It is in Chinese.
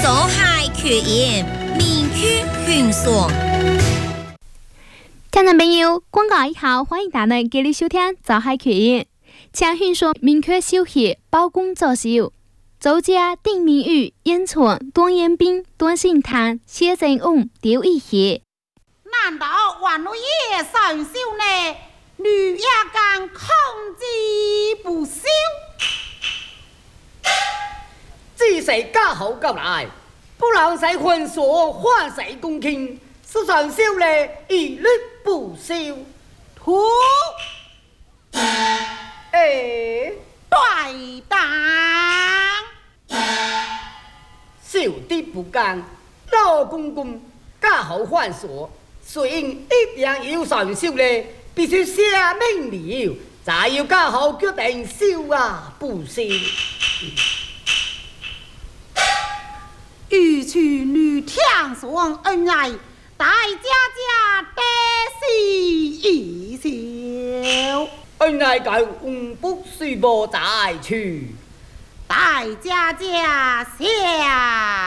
走海缺盐，民区运送。 听众朋友，广告以后，欢迎大家继续收听《走海缺盐》，请运送民区休息，包工作秀。周家丁明宇、烟村、段延斌、段信谈、谢振翁、刘义协。 难道万路夜上修呢？女也敢控制不休？ 只是家好交来，不让谁混所，换谁公卿，是上修呢，一律不休。 徒哎， 对当。 小弟不干，老公公家好换所，虽然一定要上修呢，必须写明了，才要家好决定修啊不修。 欲娶女天上恩爱，大家得喜一笑。 恩爱该不须不再去。 大家下。